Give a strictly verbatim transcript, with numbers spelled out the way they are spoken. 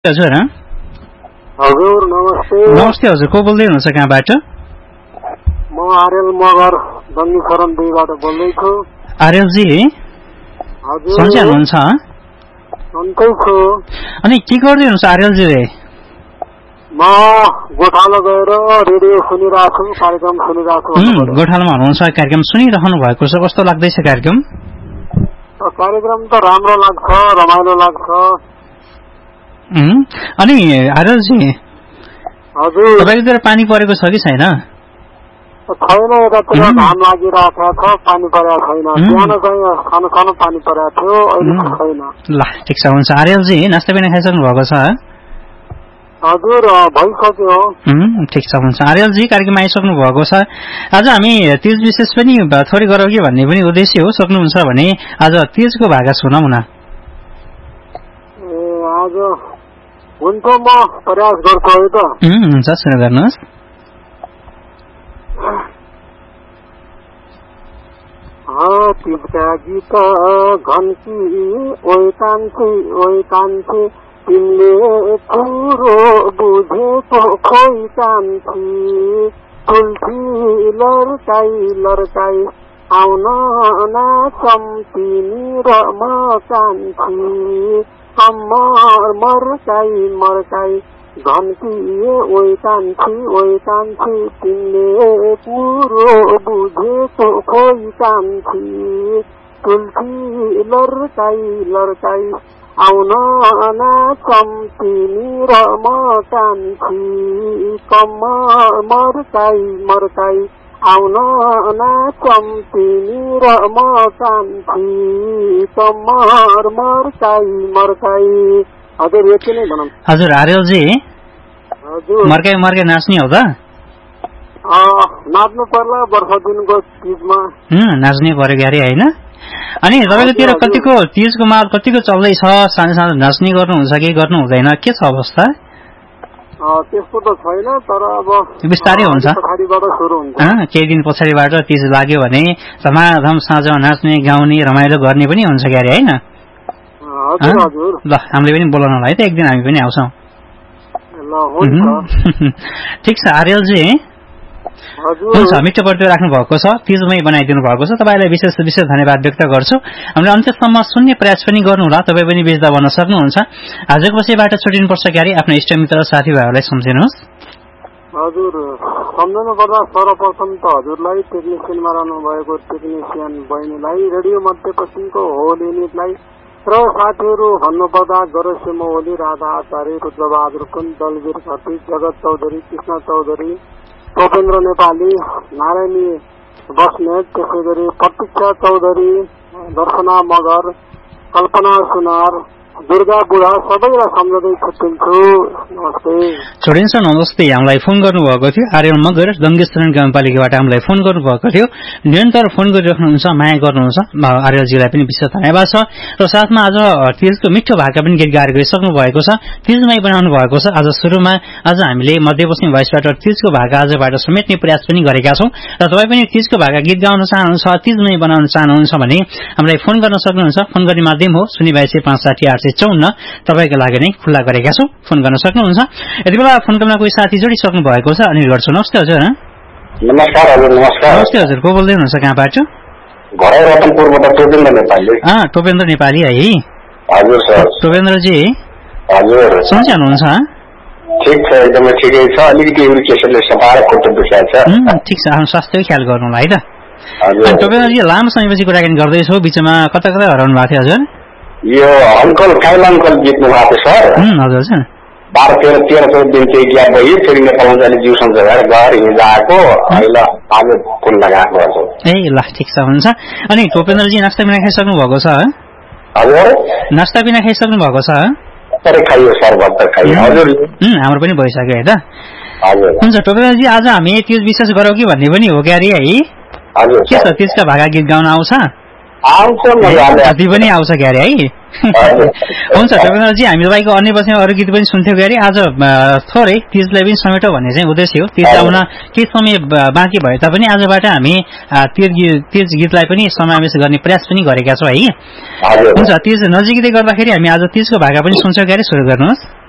हजुर हजुर नमस्ते नमस्ते हजुर को बोल्दै हुनुहुन्छ कहाँबाट? म आर्यल मगर दङ्गी शरण दुईबाट बोल्दैछु। आर्यलजी हजुर सन्चै हुनुहुन्छ? सन्चै छु। अनि के गर्दै हुनुहुन्छ आर्यलजीले? म गोठालो गएर रेडियो सुनिरहेको छु, कार्यक्रम सुनिरहेको छु। गोठालोमा हुनुहुन्छ, कार्यक्रम सुनिरहनु भएको छ, कस्तो लाग्दैछ कार्यक्रम? कार्यक्रम त राम्रो लाग्छ, रमाइलो लाग्छ। अनि आर्यलजी हजुर तपाईँकोतिर पानी परेको छ कि छैन? छैन, यतातिर घाम लागिरहेको छ, पानी परेको छैन। बिहान चाहिँ सानो सानो पानी परेको थियो, अहिले छैन। ल ठिक छ, हुन्छ। आर्यलजी नास्ता पानी खाइसक्नु भएको छ? हजुर भइसक्यो। ठिक छ, हुन्छ। आर्यलजी कार्यक्रम आइसक्नु भएको छ। आज हामी तीज विशेष पनि थोरै गरौँ कि भन्ने पनि उद्देश्य हो। सक्नुहुन्छ भने आज तीजको भाका सुनाऊ न। ए आज हुन्छ, म प्रयास गर्छु है त। हुन्छ, सुरु गर्नुहोस्। तीजका गीत घन्की ओइ कान्छी ओइ कान्छी, तिमीले कुरो बुझेको खोइ कान्छी। तुलसी लर्काई लर्काई आउन नाचम तिमी र म कान्छी। अम्मर मर्काई मर्काई घन्किए ओइ कान्छी ओइ कान्छी, तिमीले कुरो बुझेको खोइ कान्छी। तुलसी लर्काई लर्काई आउन नाचम तिमी र म कान्छी। कम्मर मर्काई मर्काई आउन नाचम तिमी र म कान्छी। कम्मर मर्काई मर्काई। हजुर यति नै भनौँ। हजुर आर्यलजी हजुर मर्काई मर्काई नाच्ने हो त? नाच्नु पर्ला वर्ष दिनको तीजमा। नाच्नै पर्यो क्यारे होइन? अनि तपाईँकोतिर कतिको तीजको माहौल कतिको चल्दैछ? सानो सानो नाच्ने गर्नुहुन्छ कि गर्नु हुँदैन? के छ अवस्था? त्यस्तो त छैन, तर अब बिस्तारै हुन्छ, पछाडिबाट सुरु हुन्छ। केही दिन पछाडिबाट तीज लाग्यो भने धमाधम साँझमा नाच्ने गाउने रमाइलो गर्ने पनि हुन्छ क्यारे होइन? ल हामीले पनि बोलाउनलाई है त, एक दिन हामी पनि आउँछौँ। ठिक छ आर्यलजी, हुन्छ। मिठो पर्दो राख्नु भएको छ, तीजमै बनाइदिनु भएको छ, तपाईँलाई विशेष विशेष धन्यवाद व्यक्त गर्छु। हामीले अन्त्यसम्म सुन्ने प्रयास पनि गर्नुहोला, तपाईँ पनि बेच्दा भन्न सक्नुहुन्छ। आजको बसेबाट छुटिनुपर्छ क्यारे, आफ्नो इष्टमित्र साथीभाइहरूलाई सम्झिनुहोस्। हजुर सम्झनु पर्दा सर्वप्रथम त हजुरलाई, टेक्निसियनमा रहनुभएको टेक्निसियन बहिनीलाई, रेडियो मध्यपश्चिमको होल युनिटलाई र साथीहरू भन्नुपर्दा गरसेम ओली, राधा आचार्य, रुद्रबहादुर कुन, दलवीर खत्री, जगत चौधरी, कृष्ण चौधरी, टोपेन्द्र नेपाली, नारायणी बस्नेत, त्यसै गरी प्रतीक्षा चौधरी, दर्शना मगर, कल्पना सुनार, दुर्गा बुढा, सबैलाई सम्झँदै छुट्टिन्छु। नमस्ते। छोडिन्छ, नमस्ते। हामीलाई फोन गर्नुभएको थियो आर्यल मगर दङ्गेश्वरण गाउँपालिकाबाट हामीलाई फोन गर्नुभएको थियो। निरन्तर फोन गरिराख्नुहुन्छ, माया गर्नुहुन्छ। आर्यलजीलाई पनि विशेष धन्यवाद छ। र साथमा आज तीजको मिठो भाका पनि गीत गाएर गइसक्नु भएको छ, तीजमै बनाउनु भएको छ। आज सुरुमा आज हामीले मध्यपश्चिम भोइसबाट तीजको भाका आजबाट समेट्ने प्रयास पनि गरेका छौँ। र तपाईँ पनि तीजको भाका गीत गाउन चाहनुहुन्छ, तीजमै बनाउन चाहनुहुन्छ भने हामीलाई फोन गर्न सक्नुहुन्छ। फोन गर्ने माध्यम हो शून्य बाइस पाँच साठी आठ सय चौन्न, तपाईँको लागि नै खुल्ला गरेका छौँ, फोन गर्न सक्नुहुन्छ। यति बेला फोन कलमा कोही साथी जोडिसक्नु भएको छ, अनि गर्छु। नमस्ते हजुर। नमस्कार हजुर। नमस्कार। नमस्ते हजुर, को बोल्दै हुनुहुन्छ कहाँबाट? टोपेन्द्र नेपाली। टोपेन्द्र नेपाली है? हजुर सर। टोपेन्द्रजी हजुर सन्चै हुनुहुन्छ? ठिक छ, एकदमै ठिकै छ। अलिकति इरिटेसनले सफा खुट्टा दुखाएको छ। ठिक छ, आफ्नो स्वास्थ्यको ख्याल गर्नुला है त। टोपेन्द्रजी लामो समयपछि कुराकानी गर्दैछौ, बिचमा कता कता हराउनु भएको थियो हजुर? यो अङ्कल काइल अङ्कल जित्नु भएको सर। हजुर बाह्र तेह्र तेह्र चौध दिन चाहिँ ग्याप भयो, फेरि नेपालमा जाने जिउ सम्झेर घर हिजो आएको, अहिले आज फोन लगाएको हजुर। ए ल ठिक छ, हुन्छ। अनि टोपेन्द्रजी नास्ता पिना खाइसक्नु भएको छ? हजुर नास्ता पिना खाइसक्नु भएको छ? खाइयो सर, भर्खर खाइयो। हजुर हाम्रो पनि भइसक्यो है त। हजुर हुन्छ टोपेन्द्रजी, आज हामी तीज विशेष गरौँ कि भन्ने पनि हो क्यारे है? हजुर के छ, तीजका भाका गीत गाउन आउँछ? आउँछ, जति पनि आउँछ क्यारे है? हुन्छ टोपेन्द्रजी, हामी तपाईँको अन्य बसेमा अरू गीत पनि सुन्थ्यौँ क्यारे। आज थोरै तीजलाई पनि समेटौँ भन्ने चाहिँ उद्देश्य हो। तीज आउन केही समय बाँकी भए तापनि आजबाट हामी तीज गीतलाई पनि समावेश गर्ने प्रयास पनि गरेका छौँ है। हुन्छ, तीज नजिकै गर्दाखेरि हामी आज तीजको भाका पनि सुन्छौँ क्यारे, सुरु गर्नुहोस्।